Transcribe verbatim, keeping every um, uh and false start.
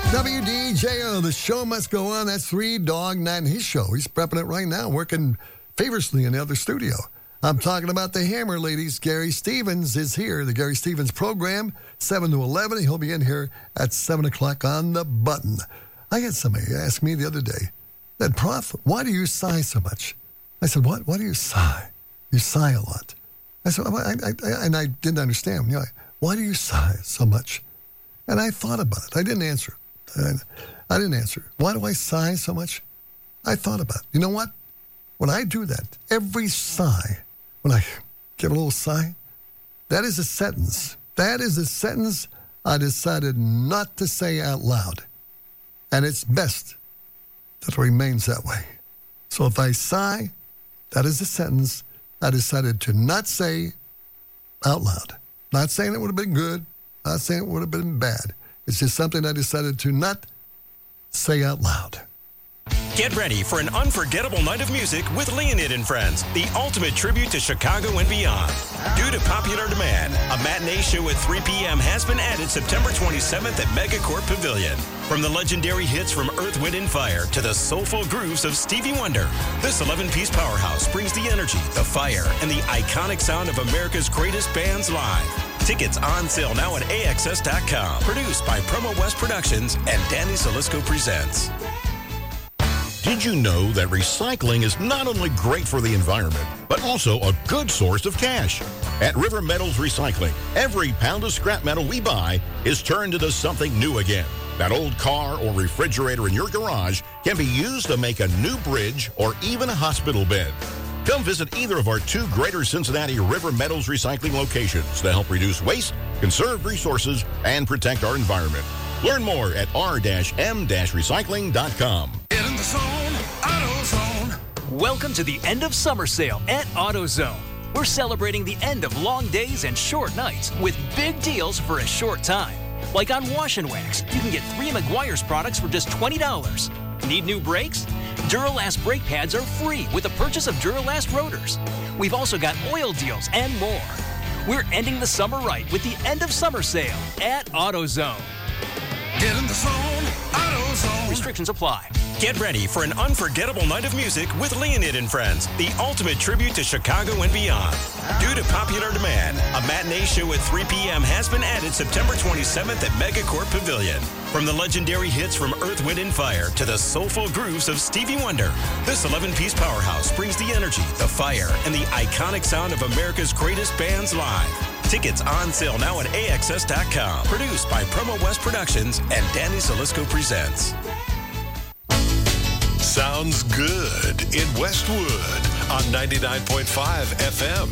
W D J O, the show must go on. That's Three Dog Night, and his show. He's prepping it right now, working feverishly in the other studio. I'm talking about the Hammer ladies. Gary Stevens is here. The Gary Stevens program, seven to eleven. He'll be in here at seven o'clock on the button. I had somebody ask me the other day, that, Prof, why do you sigh so much? I said, what? Why do you sigh? You sigh a lot. I said, I, I, I, and I didn't understand. You know, why do you sigh so much? And I thought about it. I didn't answer it. And I didn't answer. Why do I sigh so much? I thought about it. You know what? When I do that, every sigh, when I give a little sigh, that is a sentence. That is a sentence I decided not to say out loud. And it's best that it remains that way. So if I sigh, that is a sentence I decided to not say out loud. Not saying it would have been good. Not saying it would have been bad. It's just something I decided to not say out loud. Get ready for an unforgettable night of music with Leonid and Friends, the ultimate tribute to Chicago and beyond. Due to popular demand, a matinee show at three p.m. has been added September twenty-seventh at Megacorp Pavilion. From the legendary hits from Earth, Wind, and Fire to the soulful grooves of Stevie Wonder, this eleven-piece powerhouse brings the energy, the fire, and the iconic sound of America's greatest bands live. Tickets on sale now at A X S dot com. Produced by Promo West Productions and Danny Salisco Presents. Did you know that recycling is not only great for the environment, but also a good source of cash? At River Metals Recycling, every pound of scrap metal we buy is turned into something new again. That old car or refrigerator in your garage can be used to make a new bridge or even a hospital bed. Come visit either of our two Greater Cincinnati River Metals Recycling locations to help reduce waste, conserve resources, and protect our environment. Learn more at r dash m dash recycling dot com. Get in the zone, AutoZone. Welcome to the end of summer sale at AutoZone. We're celebrating the end of long days and short nights with big deals for a short time. Like on Wash and Wax, you can get three Meguiar's products for just twenty dollars. Need new brakes? Duralast brake pads are free with the purchase of Duralast rotors. We've also got oil deals and more. We're ending the summer right with the end of summer sale at AutoZone. Get in the zone, AutoZone. Restrictions apply. Get ready for an unforgettable night of music with Leonid and Friends, the ultimate tribute to Chicago and beyond. Due to popular demand, a matinee show at three p.m. has been added September twenty-seventh at Megacorp Pavilion. From the legendary hits from Earth, Wind, and Fire to the soulful grooves of Stevie Wonder, this eleven-piece powerhouse brings the energy, the fire, and the iconic sound of America's greatest bands live. Tickets on sale now at A X S dot com. Produced by Promo West Productions and Danny Salisco Presents. Sounds good in Westwood on ninety-nine point five F M.